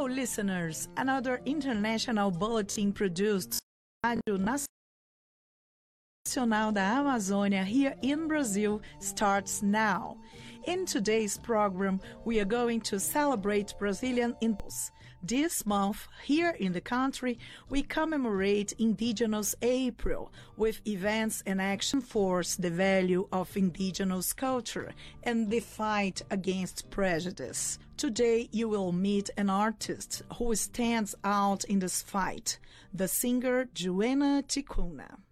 listeners, another international bulletin produced by Rádio Nacional da Amazônia here in Brazil starts now. In today's program, we are going to celebrate Brazilian Indigenous. This month, here in the country, we commemorate Indigenous April with events and action force the value of indigenous culture and the fight against prejudice. Today, you will meet an artist who stands out in this fight, the singer Joana Ticuna.